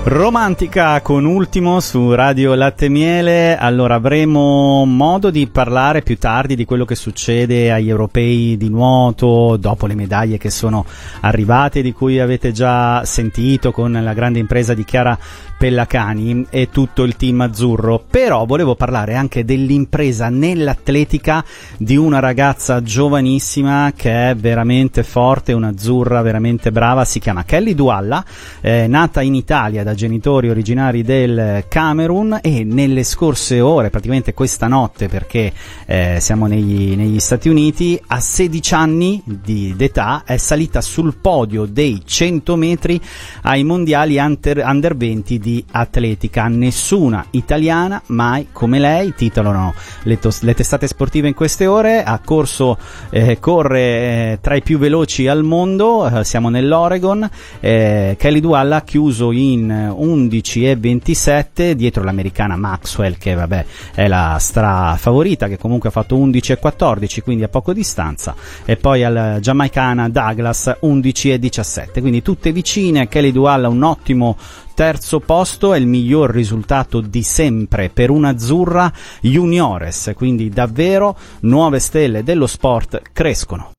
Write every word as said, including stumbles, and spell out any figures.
Romantica con Ultimo su Radio Latte e Miele. Allora, avremo modo di parlare più tardi di quello che succede agli europei di nuoto dopo le medaglie che sono arrivate, di cui avete già sentito con la grande impresa di Chiara Pellacani e tutto il team azzurro. Però volevo parlare anche dell'impresa nell'atletica di una ragazza giovanissima che è veramente forte, un'azzurra veramente brava. Si chiama Kelly Doualla, eh, nata in Italia da genitori originari del Camerun, e nelle scorse ore, praticamente questa notte, perché eh, siamo negli, negli Stati Uniti, a sedici anni di d'età è salita sul podio dei cento metri ai mondiali under, under venti di atletica. Nessuna italiana mai come lei, titolano le, tos- le testate sportive in queste ore. Ha corso, eh, corre eh, tra i più veloci al mondo, eh, siamo nell'Oregon. eh, Kelly Doualla ha chiuso in undici e ventisette dietro l'americana Maxwell, che vabbè è la stra favorita, che comunque ha fatto undici e quattordici, quindi a poco distanza, e poi al giamaicana Douglas undici e diciassette, quindi tutte vicine. Kelly Doualla un ottimo terzo posto, è il miglior risultato di sempre per un'azzurra juniores, quindi davvero nuove stelle dello sport crescono.